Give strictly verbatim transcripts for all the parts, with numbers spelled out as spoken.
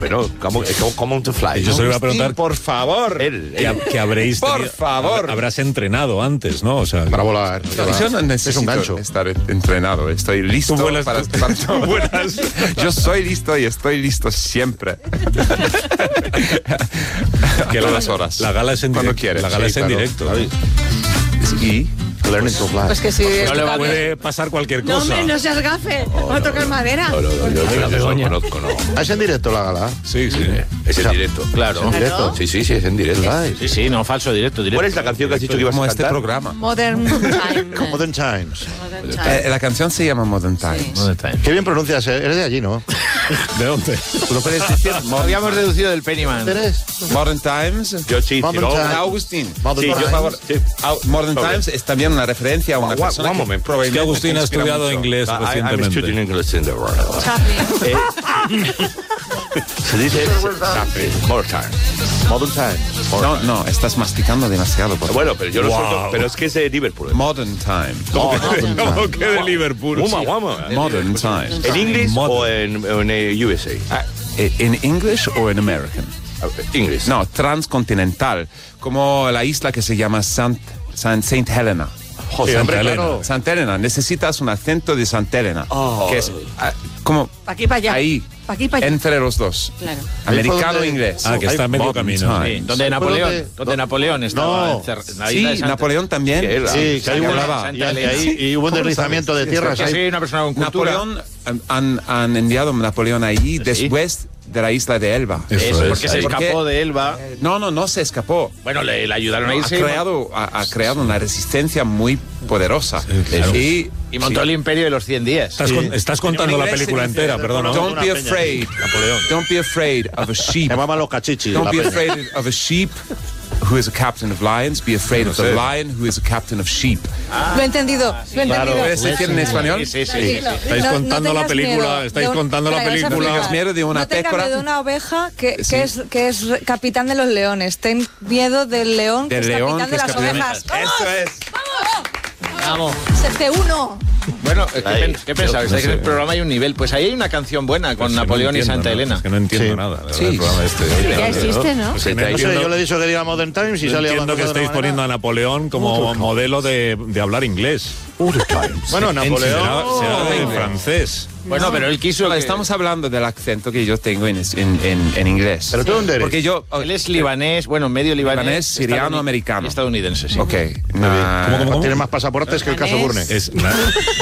Bueno, como, como, como to fly. Yo se lo iba a preguntar. Por favor. Él, Que, él. que habréis Por tenido- favor. habrás entrenado antes, ¿no? O sea, Para volar. Yo no necesito gancho. estar entrenado, estoy listo Tú vuelas- para, para tú vuelas. Yo soy listo y estoy listo siempre. que A la, todas horas. la gala es en Cuando directo. quieres. La gala Sí, es en claro. directo. Y Learning to fly. Pues que sí. No le puede pasar cualquier No, cosa. hombre, no seas gafe. Va a tocar madera. No, no, no, yo, yo, yo no lo conozco, no. Ah, es en directo la gala. Sí, sí. Es en directo. Claro. ¿En directo? Sí, sí, sí, es en directo. Live. Sí, sí, no, falso, directo, directo. ¿Cuál es la canción que has dicho que ibas a como este cantar? programa. Modern Time. Modern Times. Modern Time. Eh, la canción se llama Modern Times. ¿Dónde está? Qué bien pronuncias, eh. Eres de allí, ¿no? ¿De dónde? ¿Tú lo puedes decir? Lo habíamos deducido del Pennyman. ¿Eres? Modern Times. Yo sí, Modern si no, Times. Agustín. Modern Sí, yo, Times. por favor. Sí. Ah, Modern Sobre. Times es también una referencia a una One- persona one que moment. probablemente Es que Agustín ha inspira estudiado mucho. inglés I- I'm recientemente. studying English in the world. Chaplin. Eh, se dice Chaplin, more time. Modern Times. No, no, estás masticando demasiado. Por Bueno, pero yo lo Wow. suelto, pero es que es de Liverpool. Modern Time. ¿Cómo que de Liverpool? Uma, uma. Modern Times. ¿En inglés Modern. o en, o en eh, U S A? Ah, ¿En English o en American? Inglés. No, transcontinental. Como la isla que se llama Sant, Sant, Saint Helena. Sí, hombre, claro. Santa Elena, necesitas un acento de Santa Elena. Oh. Que es ah, como Pa' aquí, pa' allá. ahí, Pa' aquí, pa' allá. entre los dos. Claro. Americano donde- e inglés. Ah, que está a medio Modern camino. Times. Sí, donde Ahí fue Napoleón, donde- donde Napoleón estaba No. encerrado. en la Sí, isla de Santa- Napoleón también. Sí, él, Sí, que hay Se una, hablaba. y, y ahí- y hubo un deslizamiento de tierras Que sí, ahí. una persona con cultura. Napoleón, han, han enviado a Napoleón allí después de la isla de Elba. Eso Eso, es. porque se Porque- escapó de Elba. No, no, no se escapó. Bueno, le, le ayudaron a Ha irse. creado, ha, ha creado una resistencia muy poderosa. claro. Y, Y montó el imperio de los cien días. Estás, con- estás contando la película entera, perdón. ¿no? Don't be Una peña. afraid. Don't be afraid of a sheep. Llamaban los cachichis. Don't la be peña. afraid of a sheep who is a captain of lions. Be afraid of the sé. lion who is a captain of sheep. Lo he entendido. Lo he entendido. ¿Puedes decir en español? Sí, sí, sí. Tranquilo. Estáis No- no contando la tengas película, miedo estáis de un- contando la Venga, vamos a película. flipar. ¿Tengas miedo de una No tengas pécora? miedo de una oveja que, que Sí. es, que es capitán de los leones. Ten miedo del león que Del es león capitán que de es las capitán. ovejas. ¡Vamos! Eso es. Vamos. Se te uno. Bueno, ¿qué, Ahí. pen- ¿qué pensabais? No Es que sé. el programa hay un nivel. Pues ahí hay una canción buena con Pues que no Napoleón y entiendo, Santa ¿no? Elena. Es que no entiendo Sí. nada. de verdad, Sí. el programa este. Ya existe, ¿no? Se No trae- No sé, entiendo- yo le he dicho que diga Modern Times y No sale entiendo hablando que de estáis una poniendo a manera. Napoleón como modelo de, de hablar inglés. Bueno, Será, Napoleón. será de francés. Bueno, pero él quiso. No, que- estamos hablando del acento que yo tengo en, en, en, en inglés. ¿Pero tú dónde eres? Porque yo... Él es libanés, bueno, medio libanés. Libanés, siriano, estadouni- americano. Estadounidense, sí. Ok. Muy bien. Ah, ¿Cómo, cómo, cómo? Tiene más pasaportes que el caso Burne. Es, na-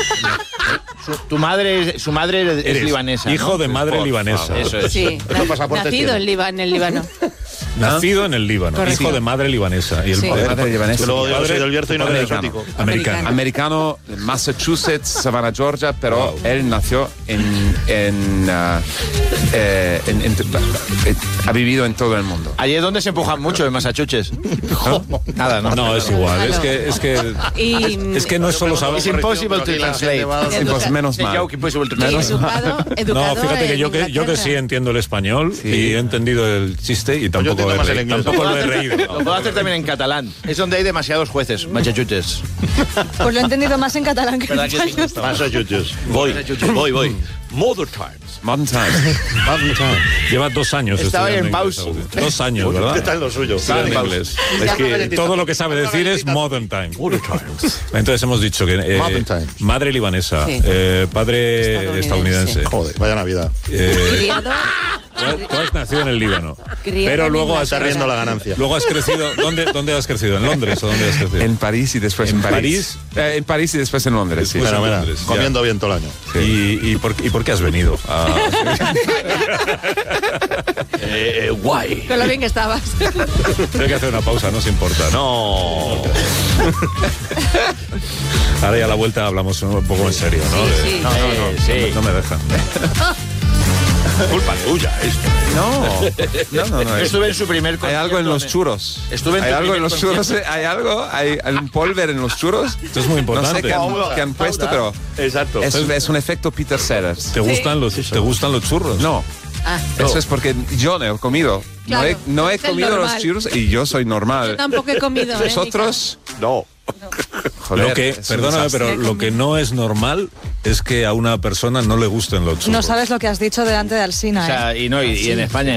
Su, tu madre, es- su madre es eres libanesa. hijo ¿no? de madre Por libanesa. favor. Eso es. Sí, Estos pasaportes nacido tienen. en, Liban, en el Líbano. Nacido en el Líbano, Correcto. hijo de madre libanesa. Y el Sí. padre, Madre libanesa. Que luego yo padre- soy del Bierzo y no padre del americano. exótico. americano. Americano, Massachusetts, Savannah, Georgia, pero él nació en... en, ah, eh, en- en- eh, ha vivido en todo el mundo. Allí es donde se empujan mucho en Massachusetts. Nada, no. No, es igual. Es que, es que, Y es que no es solo saber. It's impossible to translate. Sí, pues menos It's a mal. joke impossible to y translate. educado, educado No, fíjate que en yo que, yo que sí Inglaterra. entiendo el español y he entendido el chiste y tampoco, entiendo he, más el reído, inglés. tampoco lo he reído. Lo puedo hacer también en catalán. Es donde hay demasiados jueces, Massachusetts. Pues lo he entendido más en catalán que en ¿Verdad que sí? español. Massachusetts. Voy, voy, voy. Modern Times. Modern Times. Modern Times. Lleva dos años. Estaba estudiando en inglés, pausa. Agustín. Dos años, ¿verdad? ¿Qué tal lo suyo? Estudiando Estaba en inglés. Es que Todo lo que sabe decir es modern time. Modern Times. Entonces hemos dicho que eh, Modern times. madre libanesa, Sí. eh, padre estadounidense. Estadounidense. Joder, vaya Navidad. Eh, Criado, tú, tú has nacido en el Líbano, Criado pero en luego has, Está riendo la ganancia. luego has crecido. ¿Dónde, ¿Dónde has crecido? ¿En Londres o dónde has crecido? En París y después en, ¿En París. Eh, en París y después en Londres, sí. Después Mira, mira, Londres, ya. comiendo bien todo el año. ¿Y, y, por, ¿Y por qué has venido? a- Eh, eh, guay. Con lo bien que estabas. Tengo que hacer una pausa, no se importa. No. Ahora ya a la vuelta hablamos un poco en serio, ¿no? Sí, De- sí. No, no, no, Sí. no me- no me dejan. Culpa tuya esto. No, no, no. no. Estuve en su primer Hay algo en los concierto, churros. Estuve en Hay tu algo en primer los churros. concierto. eh, Hay algo. Hay, hay un polver en los churros. Esto es muy No importante. sé qué han, qué han puesto, pero Exacto. es, es un efecto Peter Sellers. ¿Te gustan los, ¿te gustan los churros? No. Ah, Eso es porque yo no he comido. Claro, no he, no he es el comido los normal. churros y yo soy normal. yo tampoco he comido. ¿eh, Vosotros, No. joder, Lo que, es un perdóname, desastre. pero lo que no es normal es que a una persona no le gusten los churros. No sabes lo que has dicho delante de Alsina, O ¿eh? sea, y no, y, y en España